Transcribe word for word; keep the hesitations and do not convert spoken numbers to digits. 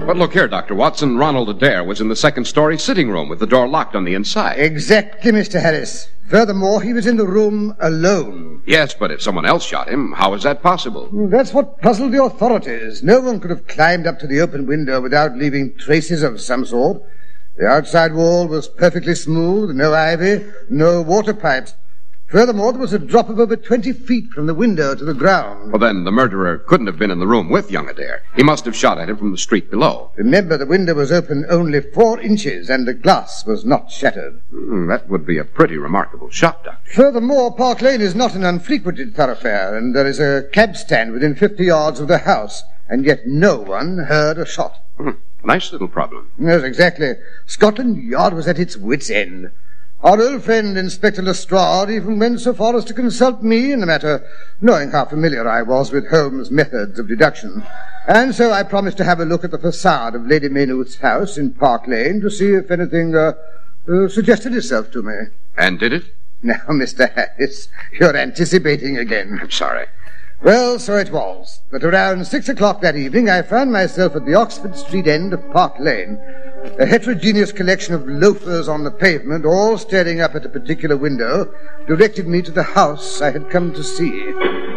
But look here, Doctor Watson. Ronald Adair was in the second-story sitting room with the door locked on the inside. Exactly, Mister Harris. Furthermore, he was in the room alone. Yes, but if someone else shot him, how is that possible? That's what puzzled the authorities. No one could have climbed up to the open window without leaving traces of some sort. The outside wall was perfectly smooth, no ivy, no water pipes. Furthermore, there was a drop of over twenty feet from the window to the ground. Well, then, the murderer couldn't have been in the room with young Adair. He must have shot at him from the street below. Remember, the window was open only four inches, and the glass was not shattered. Mm, that would be a pretty remarkable shot, Doctor. Furthermore, Park Lane is not an unfrequented thoroughfare, and there is a cab stand within fifty yards of the house, and yet no one heard a shot. Mm, nice little problem. Yes, exactly. Scotland Yard was at its wits' end. Our old friend, Inspector Lestrade, even went so far as to consult me in the matter, knowing how familiar I was with Holmes' methods of deduction. And so I promised to have a look at the facade of Lady Maynooth's house in Park Lane to see if anything uh, uh, suggested itself to me. And did it? Now, Mister Harris, you're anticipating again. I'm sorry. Well, so it was. But around six o'clock that evening, I found myself at the Oxford Street end of Park Lane. A heterogeneous collection of loafers on the pavement, all staring up at a particular window, directed me to the house I had come to see.